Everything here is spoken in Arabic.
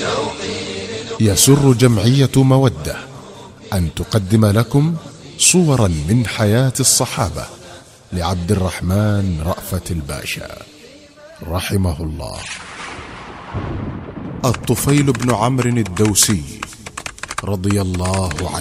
يسر جمعية مودة أن تقدم لكم صورا من حياة الصحابة لعبد الرحمن رأفت الباشا رحمه الله. الطفيل بن عمرو الدوسي رضي الله عنه